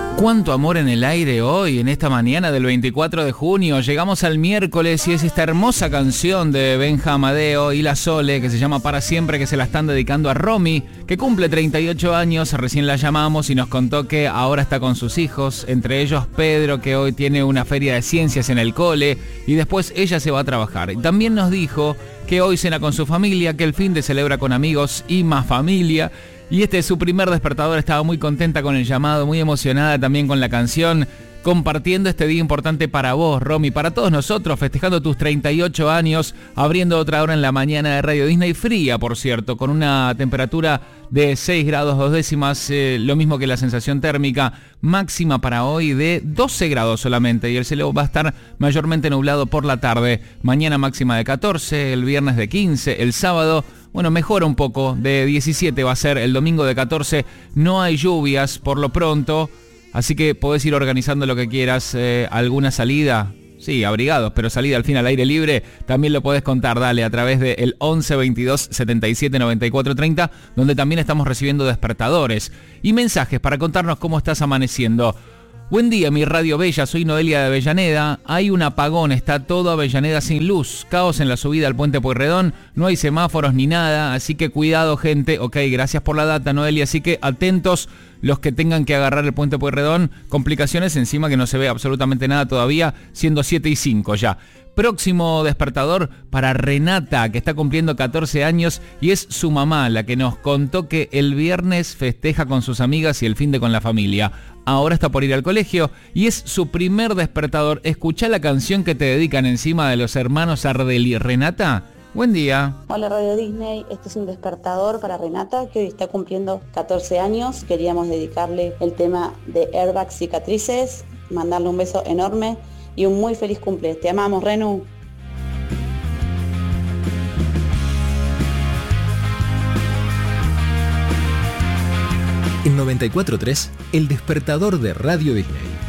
Cuánto amor en el aire hoy, en esta mañana del 24 de junio. Llegamos al miércoles y es esta hermosa canción de Benja Amadeo y La Sole, que se llama Para Siempre, que se la están dedicando a Romy, que cumple 38 años. Recién la llamamos y nos contó que ahora está con sus hijos, entre ellos Pedro, que hoy tiene una feria de ciencias en el cole, y después ella se va a trabajar. Y también nos dijo que hoy cena con su familia, que el fin de celebra con amigos y más familia. Y este es su primer despertador, estaba muy contenta con el llamado, muy emocionada también con la canción, compartiendo este día importante para vos, Romy, para todos nosotros, festejando tus 38 años, abriendo otra hora en la mañana de Radio Disney, fría, por cierto, con una temperatura de 6 grados 2 décimas, lo mismo que la sensación térmica, máxima para hoy de 12 grados solamente, y el cielo va a estar mayormente nublado por la tarde, mañana máxima de 14, el viernes de 15, el sábado, bueno, mejora un poco, de 17 va a ser, el domingo de 14, no hay lluvias por lo pronto, así que podés ir organizando lo que quieras, alguna salida, sí, abrigados, pero salida al fin al aire libre, también lo podés contar, dale, a través del 11 22 77 94 30, donde también estamos recibiendo despertadores y mensajes para contarnos cómo estás amaneciendo. Buen día, mi radio bella, soy Noelia de Avellaneda. Hay un apagón, está todo Avellaneda sin luz. Caos en la subida al puente Pueyrredón, no hay semáforos ni nada, así que cuidado, gente. Ok, gracias por la data, Noelia, así que atentos los que tengan que agarrar el puente Pueyrredón. Complicaciones encima que no se ve absolutamente nada todavía, siendo 7:05 ya. Próximo despertador para Renata, que está cumpliendo 14 años y es su mamá la que nos contó que el viernes festeja con sus amigas y el finde con la familia. Ahora está por ir al colegio y es su primer despertador. Escuchá la canción que te dedican encima de los hermanos Ardeli. Renata, buen día. Hola Radio Disney, este es un despertador para Renata que hoy está cumpliendo 14 años. Queríamos dedicarle el tema de Airbag Cicatrices, mandarle un beso enorme y un muy feliz cumple. Te amamos, Renu. En 94.3, el despertador de Radio Disney.